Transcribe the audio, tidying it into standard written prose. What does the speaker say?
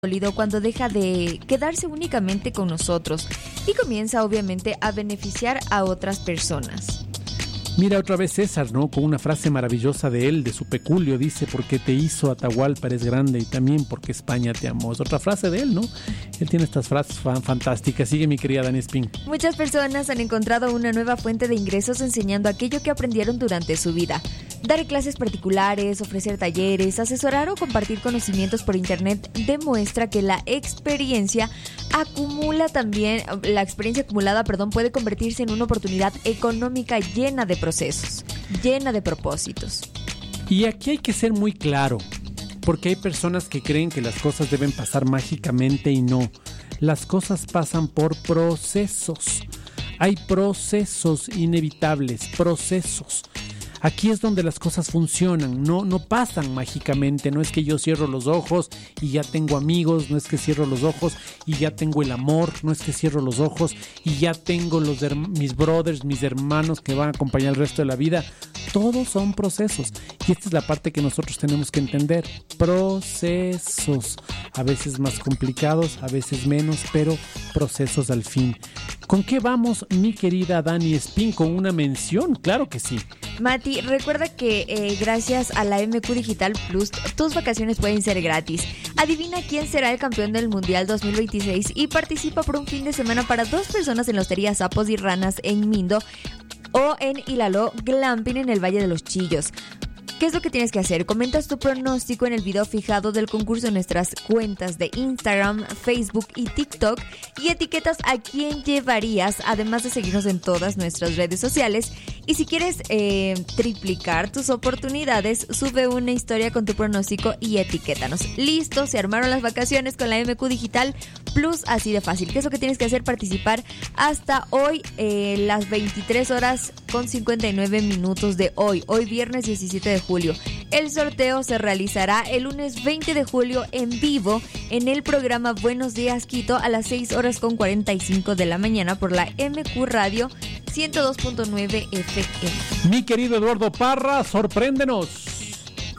sólido cuando deja de quedarse únicamente con nosotros y comienza obviamente a beneficiar a otras personas. Mira otra vez César, ¿no? Con una frase maravillosa de él, de su peculio, dice: porque te hizo Atahualpa eres grande y también porque España te amó. Es otra frase de él, ¿no? Él tiene estas frases fantásticas. Sigue, mi querida Dani Espín. Muchas personas han encontrado una nueva fuente de ingresos enseñando aquello que aprendieron durante su vida. Dar clases particulares, ofrecer talleres, asesorar o compartir conocimientos por internet demuestra que la experiencia acumulada puede convertirse en una oportunidad económica llena de procesos, llena de propósitos. Y aquí hay que ser muy claro, porque hay personas que creen que las cosas deben pasar mágicamente y no. Las cosas pasan por procesos. Hay procesos inevitables, procesos. Aquí es donde las cosas funcionan, no pasan mágicamente. No es que yo cierro los ojos y ya tengo amigos, no es que cierro los ojos y ya tengo el amor, no es que cierro los ojos y ya tengo mis brothers, mis hermanos que van a acompañar el resto de la vida. Todos son procesos y esta es la parte que nosotros tenemos que entender. Procesos, a veces más complicados, a veces menos, pero procesos al fin. ¿Con qué vamos, mi querida Dani Espín? ¿Con una mención? Claro que sí. Mati, recuerda que gracias a la MQ Digital Plus, tus vacaciones pueden ser gratis. Adivina quién será el campeón del Mundial 2026 y participa por un fin de semana para 2 personas en la Hostería Sapos y Ranas en Mindo o en Ilaló Glamping en el Valle de los Chillos. ¿Qué es lo que tienes que hacer? Comentas tu pronóstico en el video fijado del concurso en nuestras cuentas de Instagram, Facebook y TikTok y etiquetas a quién llevarías, además de seguirnos en todas nuestras redes sociales. Y si quieres triplicar tus oportunidades, sube una historia con tu pronóstico y etiquétanos. Listo, se armaron las vacaciones con la MQ Digital Plus, así de fácil. ¿Qué es lo que tienes que hacer? Participar hasta hoy, las 23:59 de hoy viernes 17 de julio. El sorteo se realizará el lunes 20 de julio en vivo en el programa Buenos Días Quito a las 6:45 de la mañana por la MQ Radio 102.9 FM. Mi querido Eduardo Parra, sorpréndenos.